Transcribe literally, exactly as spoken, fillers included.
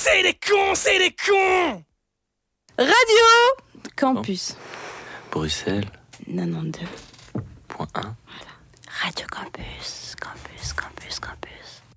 C'est des cons, c'est des cons. Radio Campus. Bruxelles, quatre-vingt-douze point un. Radio Campus, Campus, Campus, Campus.